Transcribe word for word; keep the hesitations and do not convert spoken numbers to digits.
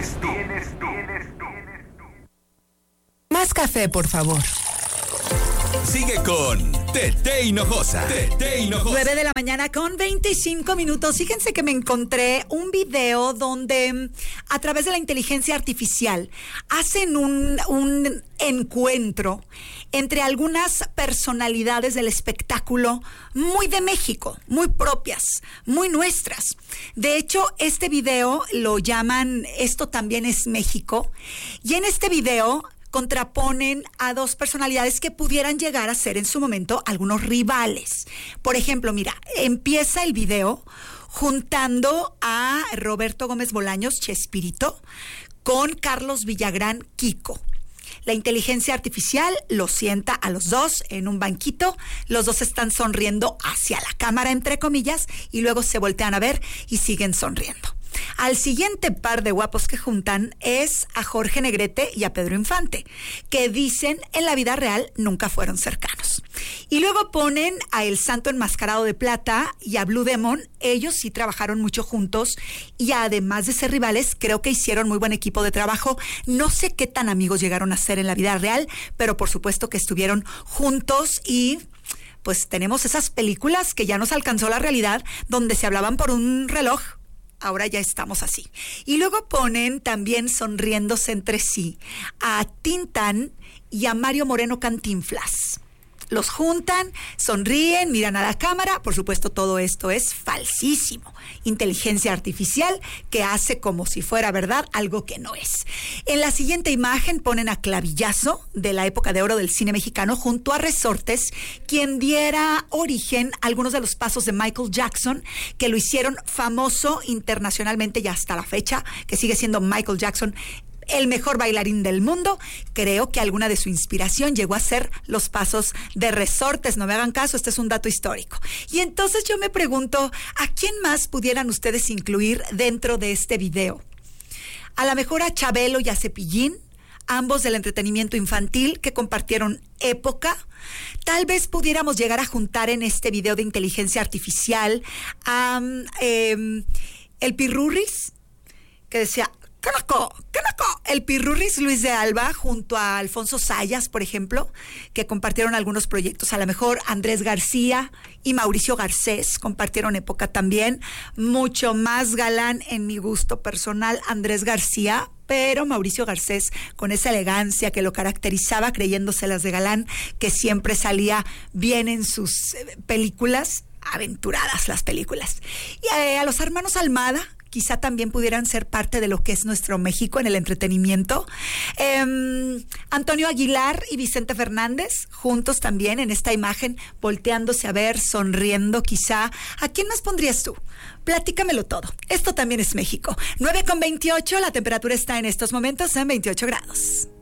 tienes tú. Más café, por favor. Sigue con Tete Hinojosa. Tete Hinojosa. nueve de la mañana con veinticinco minutos. Fíjense que me encontré un video donde a través de la inteligencia artificial hacen un, un encuentro entre algunas personalidades del espectáculo muy de México, muy propias, muy nuestras. De hecho, este video lo llaman Esto también es México. Y en este video contraponen a dos personalidades que pudieran llegar a ser en su momento algunos rivales. Por ejemplo, mira, empieza el video juntando a Roberto Gómez Bolaños, Chespirito, con Carlos Villagrán, Kiko. La inteligencia artificial los sienta a los dos en un banquito, los dos están sonriendo hacia la cámara, entre comillas, y luego se voltean a ver y siguen sonriendo. Al siguiente par de guapos que juntan es a Jorge Negrete y a Pedro Infante, que dicen en la vida real nunca fueron cercanos. Y luego ponen a El Santo Enmascarado de Plata y a Blue Demon. Ellos sí trabajaron mucho juntos y además de ser rivales, creo que hicieron muy buen equipo de trabajo. No sé qué tan amigos llegaron a ser en la vida real, pero por supuesto que estuvieron juntos y pues tenemos esas películas que ya nos alcanzó la realidad, donde se hablaban por un reloj. Ahora ya estamos así. Y luego ponen también sonriéndose entre sí a Tintán y a Mario Moreno Cantinflas. Los juntan, sonríen, miran a la cámara. Por supuesto, todo esto es falsísimo. Inteligencia artificial que hace como si fuera verdad algo que no es. En la siguiente imagen ponen a Clavillazo, de la época de oro del cine mexicano, junto a Resortes, quien diera origen a algunos de los pasos de Michael Jackson, que lo hicieron famoso internacionalmente y hasta la fecha, que sigue siendo Michael Jackson el mejor bailarín del mundo. Creo que alguna de su inspiración llegó a ser los pasos de Resortes. No me hagan caso, este es un dato histórico. Y entonces yo me pregunto, ¿a quién más pudieran ustedes incluir dentro de este video? A lo mejor a Chabelo y a Cepillín, ambos del entretenimiento infantil que compartieron época. Tal vez pudiéramos llegar a juntar en este video de inteligencia artificial a um, eh, el Pirurris, que decía ¡Canaco! ¡Canaco! El Pirurris Luis de Alba junto a Alfonso Sayas, por ejemplo, que compartieron algunos proyectos. A lo mejor Andrés García y Mauricio Garcés compartieron época también. Mucho más galán en mi gusto personal Andrés García, pero Mauricio Garcés con esa elegancia que lo caracterizaba, creyéndoselas de galán, que siempre salía bien en sus películas, aventuradas las películas. Y a, a los hermanos Almada, quizá también pudieran ser parte de lo que es nuestro México en el entretenimiento. Eh, Antonio Aguilar y Vicente Fernández, juntos también en esta imagen, volteándose a ver, sonriendo quizá. ¿A quién más pondrías tú? Platícamelo todo. Esto también es México. nueve con veintiocho, la temperatura está en estos momentos en veintiocho grados.